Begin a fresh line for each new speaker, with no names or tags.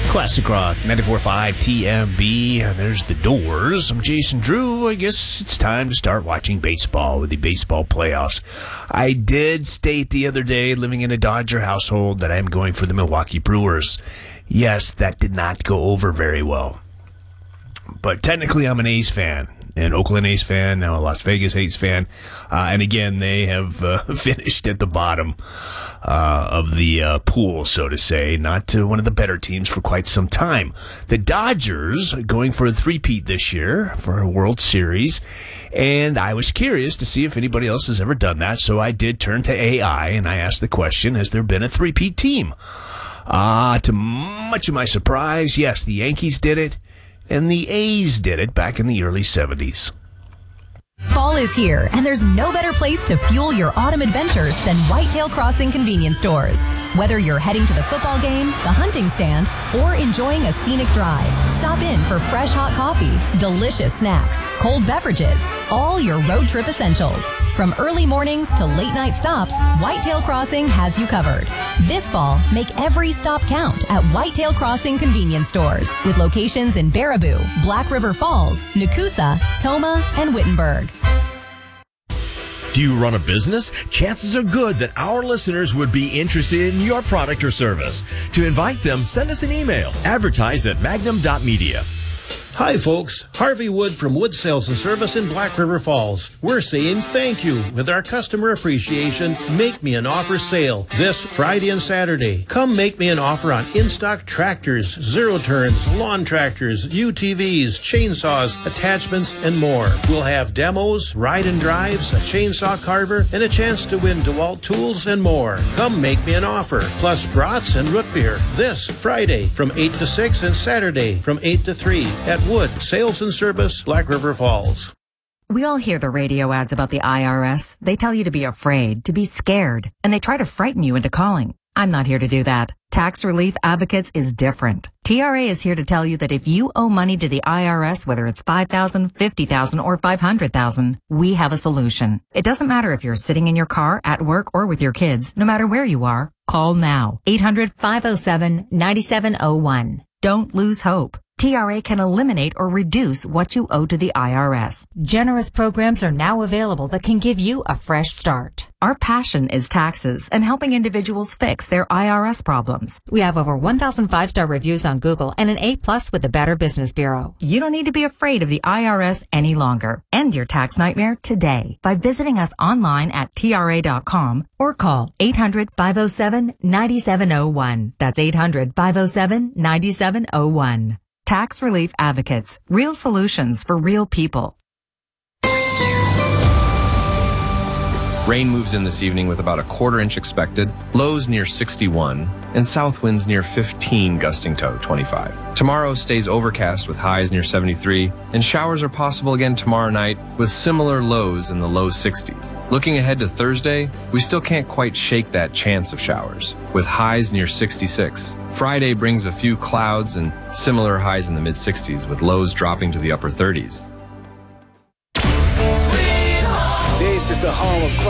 Classic Rock 94.5 TMB. There's the Doors. I'm Jason Drew. I guess it's time to start watching baseball with the baseball playoffs. I did state the other day, living in a Dodger household, that I am going for the Milwaukee Brewers. Yes, that did not go over very well. But technically, I'm an A's fan. An Oakland A's fan, now a Las Vegas A's fan. And again, they have finished at the bottom of the pool, so to say. Not one of the better teams for quite some time. The Dodgers are going for a three-peat this year for a World Series. And I was curious to see if anybody else has ever done that. So I did turn to AI and I asked the question, has there been a three-peat team? To much of my surprise, yes, the Yankees did it. And the A's did it back in the early 70s.
Fall is here, and there's no better place to fuel your autumn adventures than Whitetail Crossing convenience stores. Whether you're heading to the football game, the hunting stand, or enjoying a scenic drive, stop in for fresh hot coffee, delicious snacks, cold beverages, all your road trip essentials. From early mornings to late night stops, Whitetail Crossing has you covered. This fall, make every stop count at Whitetail Crossing convenience stores with locations in Baraboo, Black River Falls, Nakusa, Toma, and Wittenberg.
Do you run a business? Chances are good that our listeners would be interested in your product or service. To invite them, send us an email. Advertise at magnum.media.
Hi folks, Harvey Wood from Wood Sales and Service in Black River Falls. We're saying thank you with our customer appreciation Make Me an Offer sale this Friday and Saturday. Come make me an offer on in-stock tractors, zero-turns, lawn tractors, UTVs, chainsaws, attachments, and more. We'll have demos, ride and drives, a chainsaw carver, and a chance to win DeWalt tools and more. Come make me an offer, plus brats and root beer this Friday from 8 to 6 and Saturday from 8 to 3 at Wood Sales and Service, Black River Falls.
We all hear the radio ads about the IRS. They tell you to be afraid, to be scared, and they try to frighten you into calling. I'm not here to do that. Tax Relief Advocates is different. TRA is here to tell you that if you owe money to the IRS, whether it's $5,000, $50,000, or $500,000, we have a solution. It doesn't matter if you're sitting in your car, at work, or with your kids. No matter where you are, call now. 800-507-9701. Don't lose hope. TRA can eliminate or reduce what you owe to the IRS.
Generous programs are now available that can give you a fresh start.
Our passion is taxes and helping individuals fix their IRS problems.
We have over 1,000 five-star reviews on Google and an A+ with the Better Business Bureau.
You don't need to be afraid of the IRS any longer. End your tax nightmare today by visiting us online at TRA.com or call 800-507-9701. That's 800-507-9701. Tax Relief Advocates. Real solutions for real people.
Rain moves in this evening with about a quarter-inch expected, lows near 61, and south winds near 15 gusting to 25. Tomorrow stays overcast with highs near 73, and showers are possible again tomorrow night with similar lows in the low 60s. Looking ahead to Thursday, we still can't quite shake that chance of showers, with highs near 66. Friday brings a few clouds and similar highs in the mid-60s, with lows dropping to the upper 30s.
This is the home of